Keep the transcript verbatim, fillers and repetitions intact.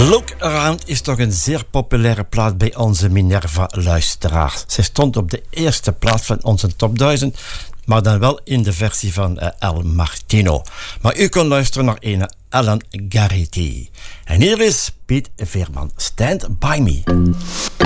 Look Around is toch een zeer populaire plaat bij onze Minerva-luisteraars. Zij stond op de eerste plaats van onze top duizend, maar dan wel in de versie van uh, El Martino. Maar u kon luisteren naar een Alan Garrity. En hier is Piet Veerman, Stand By Me.